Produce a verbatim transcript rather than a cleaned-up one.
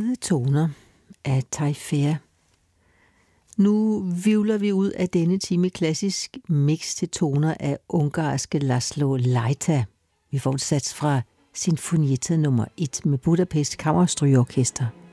Bløde toner af Taifear. Nu vivler vi ud af denne time klassisk mix til toner af ungarske Laszlo Lejta. Vi får et sats fra Sinfonietta nummer et med Budapest Kammerstrygeorkester.